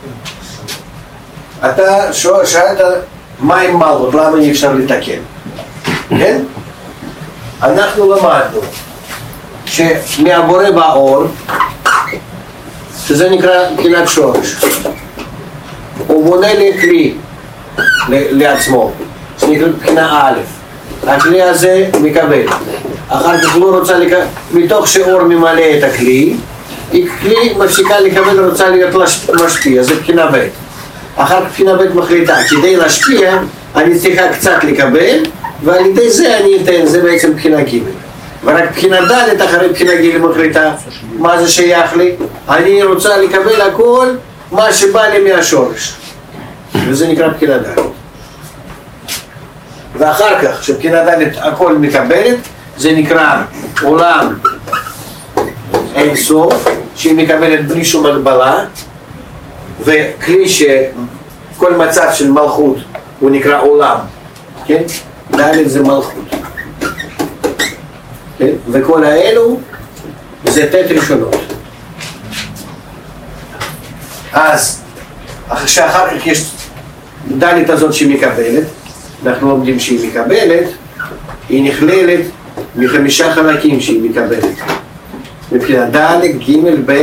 אתה שאלת מה עם מלכות, למה אי אפשר לתקן? כן? אנחנו למדנו שמהבורא באור, שזה נקרא בחינת שורש, הוא בונה לי כלי לעצמו, שנקרא בחינה א', הכלי הזה מקבל, אחר כך הוא רוצה לקבל, מתוך שאור ממלא את הכלי, כלי מפסיקה לקבל, רוצה להיות משפיע, זה בחינה ב'. אחר כך בחינה ב' מחליטה, כדי להשפיע אני צריכה קצת לקבל, ועל ידי זה אני אתן, זה בעצם בחינה ג'. ורק בחינה ד' אחרי בחינה ג' מחליטה, מה זה שייך לי? אני רוצה לקבל הכל מה שבא לי מהשורש, וזה נקרא בחינה ד'. ואחר כך, שבחינה ד' הכל מקבלת, זה נקרא עולם אין סוף, שהיא מקבלת בלי שום הגבלה, וכלי שכל מצב של מלכות הוא נקרא עולם, כן? ד' זה מלכות, כן? וכל האלו זה תת ראשונות. אז שאחר כך יש ד' הזאת שהיא מקבלת, אנחנו לומדים שהיא מקבלת, היא נכללת מחמישה חלקים שהיא מקבלת, מבחינת ד', ג', ב',